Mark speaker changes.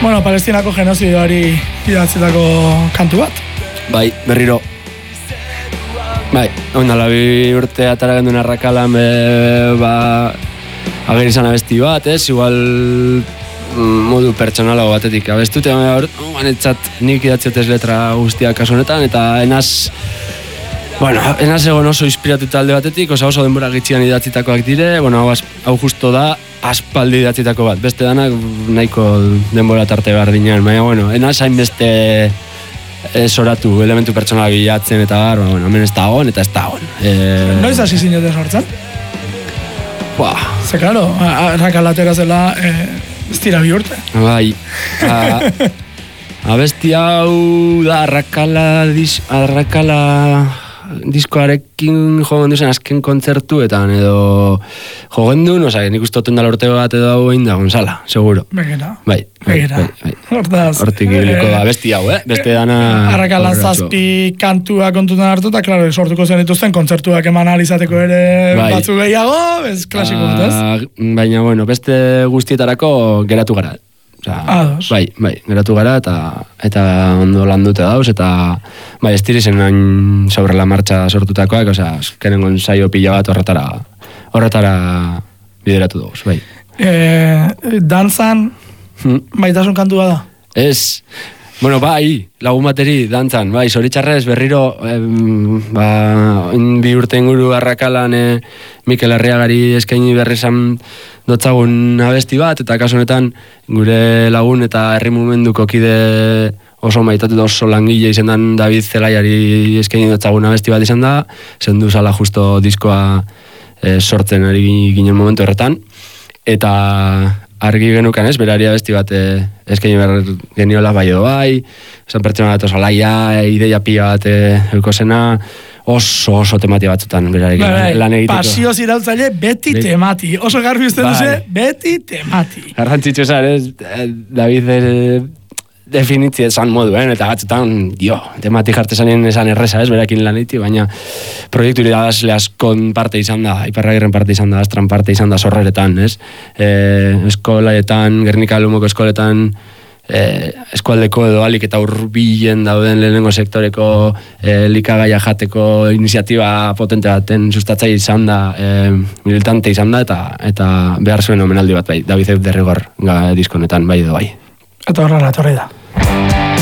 Speaker 1: Bueno, Palestinako genozidoari idatzitako kantu bat.
Speaker 2: Bai, berriro. Bai, ondala 2 urte atara genduen Arrakalan ager izan abesti bat, igual modu pertsonalago batetik abestute, ganetzat nik idatziotez letra guztiak kasu honetan, eta enaz egon oso inspiratuta alde batetik, oso denbora gitxian idatzitakoak dire, hau justo da aspaldi idatzitako bat, beste danak nahiko denbora tarte behar dinean, baina, enaz hainbeste soratu, elementu pertsonalak bilatzen eta hemen ez da hon eta ez da hon.
Speaker 1: Noiz hasi zinete sortzen? Ze, klaro, Arrakalatera zela ez dira 2 urte.
Speaker 2: Bai, abesti hau da Arrakala diskoarekin jogen duzen azken kontzertuetan edo jogen duen, nik uste oten dala urte bat edo hau egin da Gonzala, seguro.
Speaker 1: Begera.
Speaker 2: Bai. Hortik ibiliko da, besti hau, beste dana...
Speaker 1: Arrakalan 7 kantua kontutan hartu, eta klaro, sortuko zen dituzten kontzertuak eman alizateko ere batzu gehiago, ez klasiko bat, ez?
Speaker 2: Baina, beste guztietarako geratu gara. Bai, geratu gara eta ondo landute dauz, eta ez diri zen nain sobre la marcha sortutakoak, kenengon saio pila bat horretara bideratu dauz, bai.
Speaker 1: Dantzan, maitasun kantua da?
Speaker 2: Ez, bai, lagun bateri dantzan, bai, zoritxarrez berriro 2 urte inguru Arrakalan Mikel Arriagari eskaini berrizan dotzagun abesti bat, eta kasu honetan gure lagun eta herri mugimenduko kide oso maitatu da oso langile izan dan David Zelaiari eskaini dotzagun abesti bat izan da, zendu zala justo diskoa sortzen ari ginen momentu horretan, eta argi genukan berari abesti bat eskaini behar geniola bai edo bai, esan pertsona bat oso laia, ideia pila bat eukosena, oso temati batzutan berari lan egiteko.
Speaker 1: Pasioz irautzaile beti temati, oso garbi usten duze, beti temati.
Speaker 2: Garrantzitsu esan, David definitzi esan moduen, eta gatzutan, temati jartezanien esan erreza berakin lan egiti, baina proiektu iradazle askon parte izan da, Iparragirren parte izan da, Astran parte izan da sorreretan, eskolaetan, Gernika Lumoko eskoletan, eskualdeko edo alik eta urbilen dauden lehenengo sektoreko likagaia jateko iniziatiba potente baten sustatzaile izan da, militante izan da, eta behar zuen omenaldi bat bai, David Derrigor diskonetan bai edo bai.
Speaker 1: Eta horrela, etorri da.